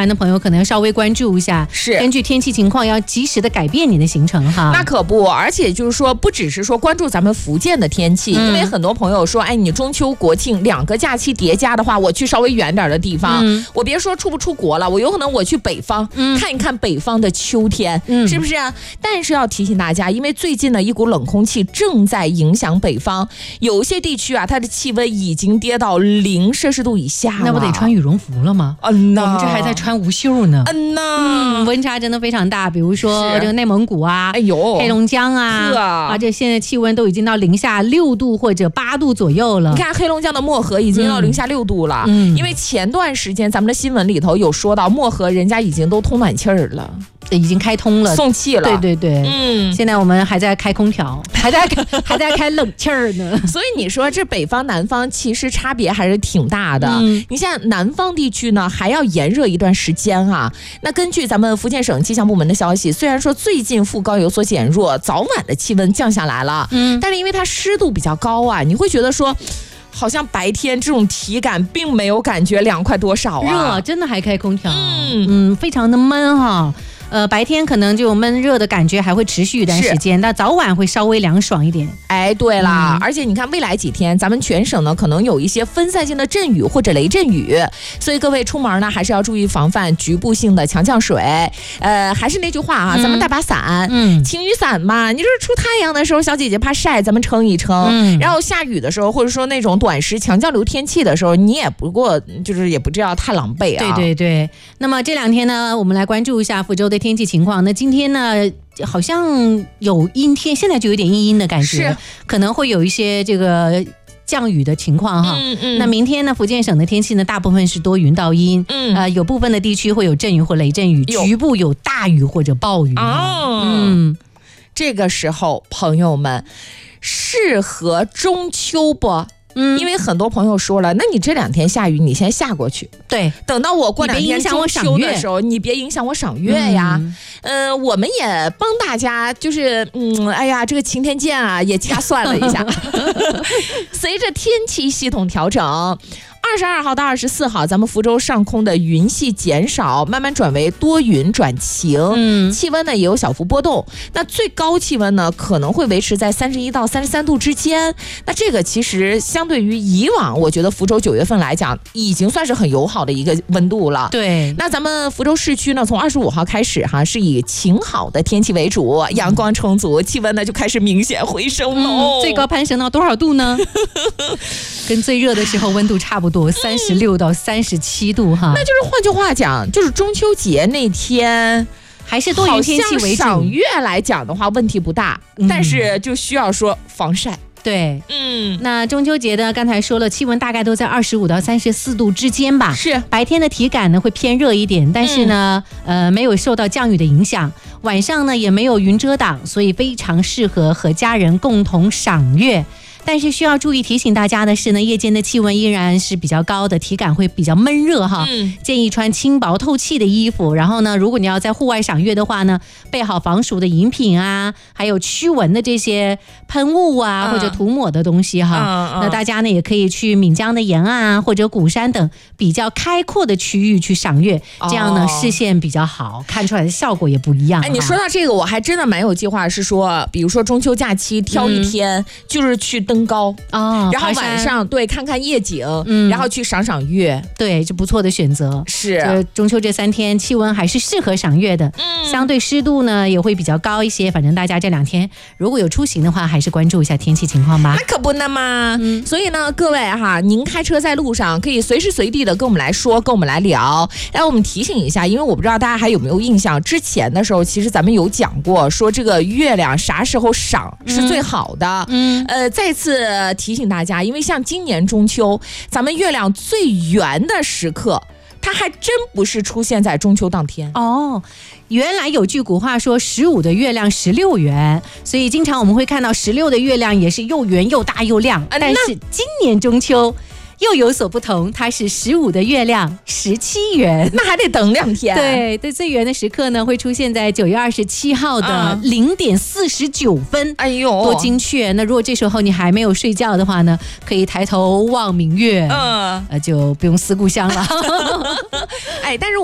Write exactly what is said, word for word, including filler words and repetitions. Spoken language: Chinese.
玩的朋友可能要稍微关注一下， 是根据天气情况要及时的改变你的行程哈。 那可不，而且就是说，不只是说关注咱们福建的天气，嗯、因为很多朋友说，哎，你中秋国庆两个假期叠加的话，我去稍微远点的地方，嗯、我别说出不出国了，我有可能我去北方、嗯、看一看北方的秋天，嗯、是不是啊？但是要提醒大家，因为最近呢一股冷空气正在影响北方，有一些地区啊，它的气温已经跌到零摄氏度以下了， 那不得穿羽绒服了吗？ 嗯呐， 我们这还在穿无袖呢。 嗯呐， 嗯，温差真的非常大，比如说这个内蒙古啊， 哎呦， 黑龙江啊，啊，这现在气温都已经到零下六度或者八度左右了。 你看黑龙江的漠河已经到零下六度了，嗯，因为前段时间咱们的新闻里头有说到漠河人家已经都通暖气儿了。 已经开通了， 送气了， 对对对， 嗯， 现在我们还在开空调，还在还在开冷气儿呢。 所以你说这北方南方其实差别还是挺大的。嗯、你像南方地区呢，还要炎热一段时间啊。那根据咱们福建省气象部门的消息，虽然说最近副高有所减弱，早晚的气温降下来了，嗯，但是因为它湿度比较高啊，你会觉得说。好像白天这种体感并没有感觉凉快多少啊， 热真的还开空调，嗯嗯，非常的闷哈。呃，白天可能就闷热的感觉还会持续一段时间，但早晚会稍微凉爽一点。 哎，对啦、嗯，而且你看未来几天，咱们全省呢可能有一些分散性的阵雨或者雷阵雨，所以各位出门呢还是要注意防范局部性的强降水。呃，还是那句话啊，咱们带把伞，嗯，晴雨伞嘛，你就是出太阳的时候，小姐姐怕晒，咱们撑一撑；嗯、然后下雨的时候，或者说那种短时强降流天气的时候，你也不过就是也不知道太狼狈啊。 对对对。那么这两天呢，我们来关注一下福州的天气情况。那今天呢，好像有阴天，现在就有点阴阴的感觉，可能会有一些这个降雨的情况哈。嗯嗯。那明天呢，福建省的天气呢，大部分是多云到阴，嗯，呃，有部分的地区会有阵雨或雷阵雨，局部有大雨或者暴雨。 哦，嗯，这个时候朋友们适合中秋不？嗯，因为很多朋友说了，那你这两天下雨，你先下过去。 对， 等到我过两天中秋的时候，你别影响我赏月呀。嗯、呃，我们也帮大家，就是嗯，哎呀，这个晴天剑啊，也掐算了一下，随着天气系统调整。二十二号到二十四号，咱们福州上空的云系减少，慢慢转为多云转晴，嗯，气温呢也有小幅波动。那最高气温呢可能会维持在三十一到三十三度之间。那这个其实相对于以往，我觉得福州九月份来讲，已经算是很友好的一个温度了。 对， 那咱们福州市区呢，从二十五号开始哈，是以晴好的天气为主，阳光充足，气温呢就开始明显回升喽、 嗯。最高攀升到多少度呢？跟最热的时候温度差不多。三十六到三十七度哈， 那就是换句话讲，就是中秋节那天还是多云天气为主。 赏月来讲的话，问题不大，嗯、但是就需要说防晒。 对，嗯，那中秋节呢，刚才说了，气温大概都在二十五到三十四度之间吧。 是， 白天的体感呢会偏热一点，但是呢，嗯、呃，没有受到降雨的影响，晚上呢也没有云遮挡，所以非常适合和家人共同赏月。但是需要注意提醒大家的是呢，夜间的气温依然是比较高的，体感会比较闷热哈。嗯，建议穿轻薄透气的衣服。然后呢，如果你要在户外赏月的话呢，备好防暑的饮品啊，还有驱蚊的这些喷雾啊，嗯、或者涂抹的东西哈。嗯嗯、那大家呢也可以去闽江的沿岸啊，或者鼓山等比较开阔的区域去赏月，这样呢、哦、视线比较好，看出来的效果也不一样。 哎，你说到这个，我还真的蛮有计划，是说，比如说中秋假期挑一天，嗯、就是去登高哦，然后晚上对看看夜景，嗯，然后去赏赏月， 对，是不错的选择。 是， 中秋这三天气温还是适合赏月的，嗯，相对湿度呢也会比较高一些。反正大家这两天如果有出行的话，还是关注一下天气情况吧。 那可不呢嘛，嗯，所以呢，各位哈，您开车在路上可以随时随地的跟我们来说，跟我们来聊。然后我们提醒一下，因为我不知道大家还有没有印象，之前的时候其实咱们有讲过，说这个月亮啥时候赏是最好的，嗯，呃，再次提醒大家，因为像今年中秋，咱们月亮最圆的时刻，它还真不是出现在中秋当天哦。原来有句古话说十五的月亮十六圆，所以经常我们会看到十六的月亮也是又圆又大又亮，但是今年中秋又有所不同，它是十五的月亮十七圆， 那还得等两天。 对对，最圆的时刻呢会出现在九月二十七号的零点四十九分， 哎呦， 多精确！那如果这时候你还没有睡觉的话呢，可以抬头望明月，嗯，呃，就不用思故乡了。 哎，但是